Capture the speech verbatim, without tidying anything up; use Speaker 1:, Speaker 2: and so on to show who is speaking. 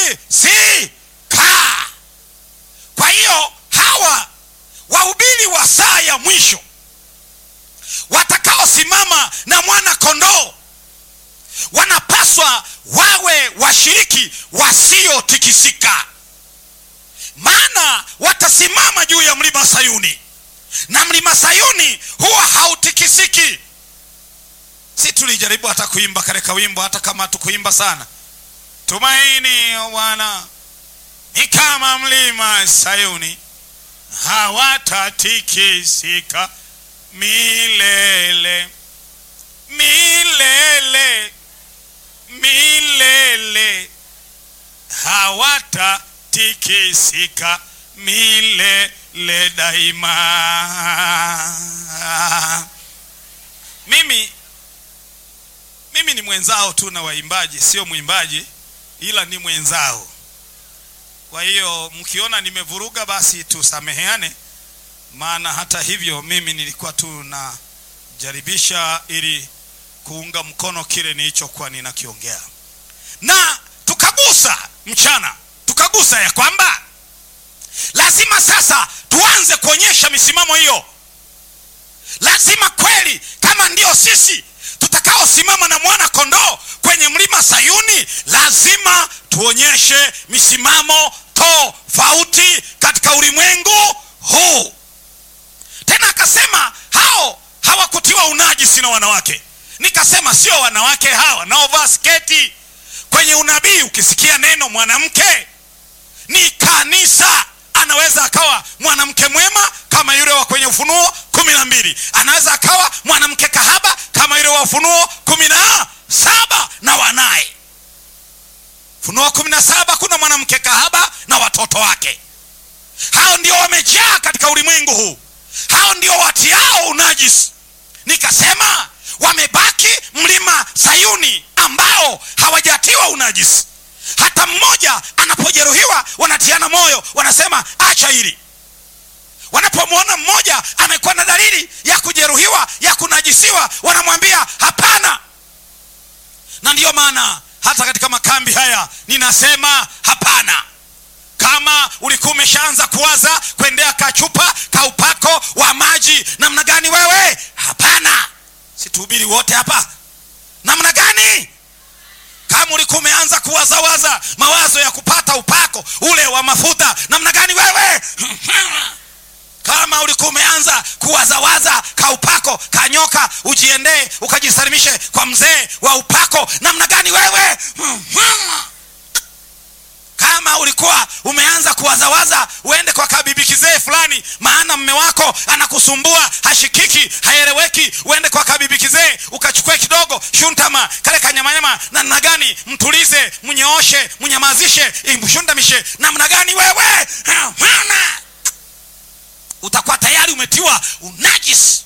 Speaker 1: kutikisika. Kwa hiyo hawa wahubiri wa saa ya mwisho watakaosimama na mwana kondoo wanapaswa wawe washiriki wasiotikisika, maana watasimama juu ya mlima Sayuni, na mlima Sayuni huwa hautikisiki. Si tulijaribu hata kuimba katika wimbo, hata kama tukuimba sana, tumaini Bwana ni kama mlima Sayuni, hawatatikisika milele milele milele, hawatatikisika milele daima. Mimi mimi ni mwenzao tu na waimbaji, sio mwimbaji, ila ni mwenzao. Kwa hiyo mkiona nimevuruga basi tusameheane, maana hata hivyo mimi nilikuwa tu na jaribisha ili kuunga mkono kile nilichokuwa ninakiongea. Na tukagusa mchana, tukagusa ya kwamba lazima sasa tuanze kuonyesha misimamo hiyo. Lazima kweli, kama ndio sisi tutakaosimama na mwana kondoo kwenye mlima Sayuni, lazima tuonyeshe misimamo tofauti katika ulimwengu huu. Tena akasema hao hawakutiwa unajisi na wanawake. Nikasema sio wanawake hawa naovaa sketi. Kwenye unabii ukisikia neno mwanamke, ni kanisa. Anaweza akawa mwanamke mwema kama yule wa kwenye Ufunuo kumi na mbili. Anaweza akawa mwanamke kahaba kama yule wa Ufunuo kumi na saba na wanaye. Ufunuo kumi na saba kuna mwanamke kahaba na watoto wake. Hao ndio wamejaa katika ulimwengu huu. Hao ndio watiao unajisi. Nikasema wamebaki mlima Sayuni ambao hawajatiwa unajisi. Hata mmoja anapojeruhiwa wanatiana moyo, wanasema acha hili. Wanapomwona mmoja amekuwa na dalili ya kujeruhiwa, ya kunajisiwa, wanamwambia hapana. Na ndiyo maana hata katika makambi haya ninasema hapana. Kama ulikuwa umeshaanza kuwaza kuendea kachupa ka upako wa maji namna gani wewe, hapana. Situhubiri wote hapa namna gani? Kama ulikuwa umeanza kuwaza waza mawazo ya kupata upako ule wa mafuta namna gani wewe? Kama ulikuwa umeanza kuwaza waza ka upako kanyoka ujiendee ukajisalimishe kwa mzee wa upako namna gani wewe? Kama ulikuwa umeanza kuwazawaza uende kwa kabibi kizee fulani, maana mme wako anakusumbua, hashikiki, haeleweki, uende kwa kabibi kizee ukachukue kidogo shuntama kale kanyamanyama namna gani, mtulize, mnyooshe, mnyamazishe, imshundamishe namna gani wewe? Utakuwa tayari umetiwa unajisi.